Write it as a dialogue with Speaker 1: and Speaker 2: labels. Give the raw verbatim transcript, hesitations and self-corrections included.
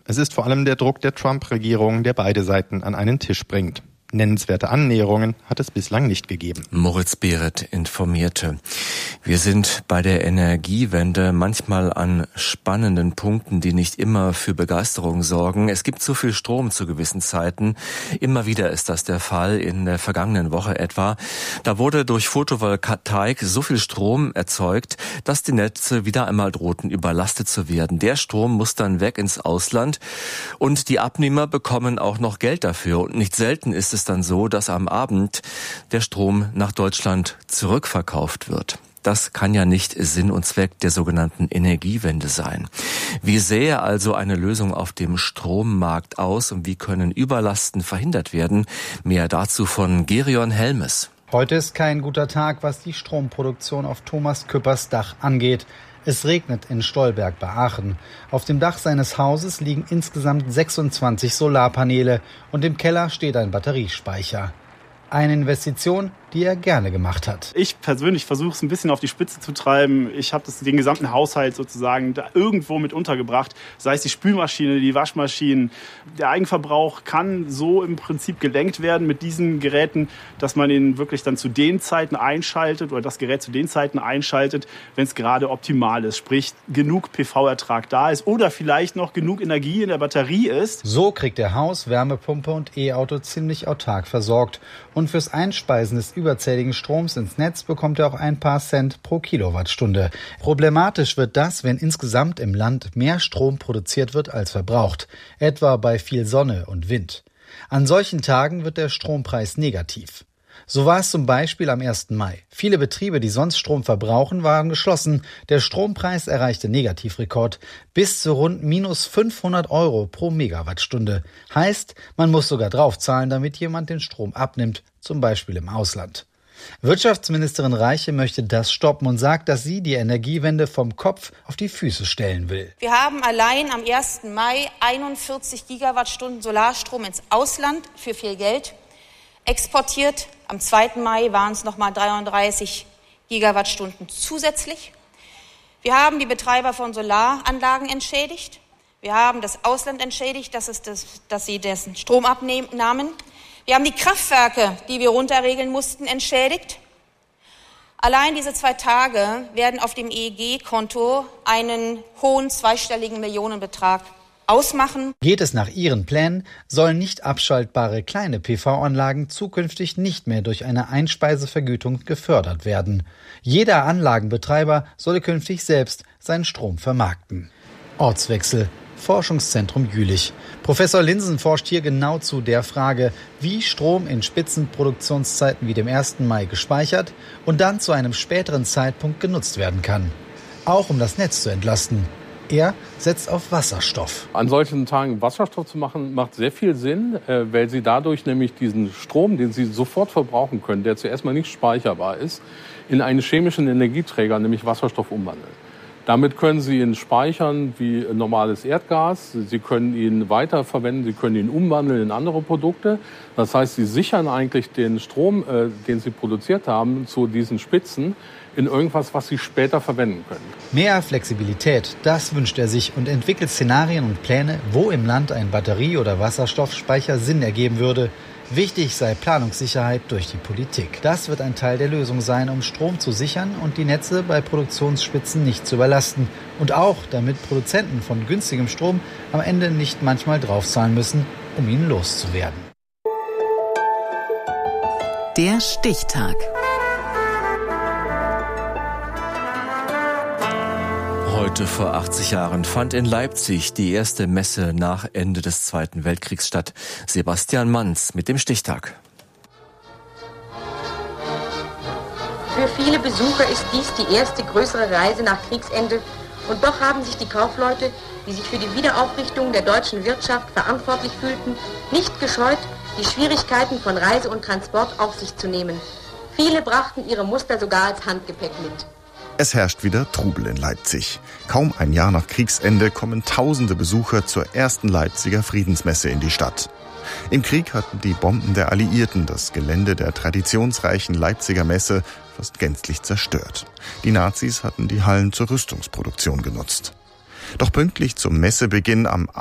Speaker 1: Es ist vor allem der Druck der Trump-Regierung, der beide Seiten an einen Tisch bringt. Nennenswerte Annäherungen hat es bislang nicht gegeben.
Speaker 2: Moritz Behret informierte. Wir sind bei der Energiewende manchmal an spannenden Punkten, die nicht immer für Begeisterung sorgen. Es gibt zu viel Strom zu gewissen Zeiten. Immer wieder ist das der Fall, in der vergangenen Woche etwa. Da wurde durch Photovoltaik so viel Strom erzeugt, dass die Netze wieder einmal drohten, überlastet zu werden. Der Strom muss dann weg ins Ausland und die Abnehmer bekommen auch noch Geld dafür. Und nicht selten ist es dann so, dass am Abend der Strom nach Deutschland zurückverkauft wird. Das kann ja nicht Sinn und Zweck der sogenannten Energiewende sein. Wie sähe also eine Lösung auf dem Strommarkt aus und wie können Überlasten verhindert werden? Mehr dazu von Gerion Helmes.
Speaker 3: Heute ist kein guter Tag, was die Stromproduktion auf Thomas Küppers Dach angeht. Es regnet in Stolberg bei Aachen. Auf dem Dach seines Hauses liegen insgesamt sechsundzwanzig Solarpaneele und im Keller steht ein Batteriespeicher. Eine Investition, die er gerne gemacht hat.
Speaker 4: Ich persönlich versuche es ein bisschen auf die Spitze zu treiben. Ich habe das den gesamten Haushalt sozusagen da irgendwo mit untergebracht. Sei es die Spülmaschine, die Waschmaschinen. Der Eigenverbrauch kann so im Prinzip gelenkt werden mit diesen Geräten, dass man ihn wirklich dann zu den Zeiten einschaltet oder das Gerät zu den Zeiten einschaltet, wenn es gerade optimal ist. Sprich, genug P V-Ertrag da ist oder vielleicht noch genug Energie in der Batterie ist.
Speaker 3: So kriegt er Haus, Wärmepumpe und E-Auto ziemlich autark versorgt. Und fürs Einspeisen des überzähligen Stroms ins Netz bekommt er auch ein paar Cent pro Kilowattstunde. Problematisch wird das, wenn insgesamt im Land mehr Strom produziert wird als verbraucht, etwa bei viel Sonne und Wind. An solchen Tagen wird der Strompreis negativ. So war es zum Beispiel am ersten Mai. Viele Betriebe, die sonst Strom verbrauchen, waren geschlossen. Der Strompreis erreichte Negativrekord bis zu rund minus fünfhundert Euro pro Megawattstunde. Heißt, man muss sogar draufzahlen, damit jemand den Strom abnimmt, zum Beispiel im Ausland. Wirtschaftsministerin Reiche möchte das stoppen und sagt, dass sie die Energiewende vom Kopf auf die Füße stellen will.
Speaker 5: Wir haben allein am ersten Mai einundvierzig Gigawattstunden Solarstrom ins Ausland für viel Geld exportiert. Am zweiten Mai waren es nochmal dreiunddreißig Gigawattstunden zusätzlich. Wir haben die Betreiber von Solaranlagen entschädigt. Wir haben das Ausland entschädigt, dass, es das, dass sie dessen Strom abnahmen. Wir haben die Kraftwerke, die wir runterregeln mussten, entschädigt. Allein diese zwei Tage werden auf dem E E G-Konto einen hohen zweistelligen Millionenbetrag ausmachen.
Speaker 3: Geht es nach ihren Plänen, sollen nicht abschaltbare kleine P V-Anlagen zukünftig nicht mehr durch eine Einspeisevergütung gefördert werden. Jeder Anlagenbetreiber solle künftig selbst seinen Strom vermarkten. Ortswechsel. Forschungszentrum Jülich. Professor Linsen forscht hier genau zu der Frage, wie Strom in Spitzenproduktionszeiten wie dem ersten Mai gespeichert und dann zu einem späteren Zeitpunkt genutzt werden kann. Auch um das Netz zu entlasten. Er setzt auf Wasserstoff.
Speaker 6: An solchen Tagen Wasserstoff zu machen, macht sehr viel Sinn, weil Sie dadurch nämlich diesen Strom, den Sie sofort verbrauchen können, der zuerst mal nicht speicherbar ist, in einen chemischen Energieträger, nämlich Wasserstoff, umwandeln. Damit können Sie ihn speichern wie normales Erdgas. Sie können ihn weiterverwenden, Sie können ihn umwandeln in andere Produkte. Das heißt, Sie sichern eigentlich den Strom, äh, den Sie produziert haben, zu diesen Spitzen in irgendwas, was Sie später verwenden können.
Speaker 3: Mehr Flexibilität, das wünscht er sich und entwickelt Szenarien und Pläne, wo im Land ein Batterie- oder Wasserstoffspeicher Sinn ergeben würde. Wichtig sei Planungssicherheit durch die Politik. Das wird ein Teil der Lösung sein, um Strom zu sichern und die Netze bei Produktionsspitzen nicht zu überlasten. Und auch, damit Produzenten von günstigem Strom am Ende nicht manchmal draufzahlen müssen, um ihn loszuwerden.
Speaker 7: Der Stichtag.
Speaker 2: Heute vor achtzig Jahren fand in Leipzig die erste Messe nach Ende des Zweiten Weltkriegs statt. Sebastian Manz mit dem Stichtag.
Speaker 8: Für viele Besucher ist dies die erste größere Reise nach Kriegsende. Und doch haben sich die Kaufleute, die sich für die Wiederaufrichtung der deutschen Wirtschaft verantwortlich fühlten, nicht gescheut, die Schwierigkeiten von Reise und Transport auf sich zu nehmen. Viele brachten ihre Muster sogar als Handgepäck mit.
Speaker 9: Es herrscht wieder Trubel in Leipzig. Kaum ein Jahr nach Kriegsende kommen tausende Besucher zur ersten Leipziger Friedensmesse in die Stadt. Im Krieg hatten die Bomben der Alliierten das Gelände der traditionsreichen Leipziger Messe fast gänzlich zerstört. Die Nazis hatten die Hallen zur Rüstungsproduktion genutzt. Doch pünktlich zum Messebeginn am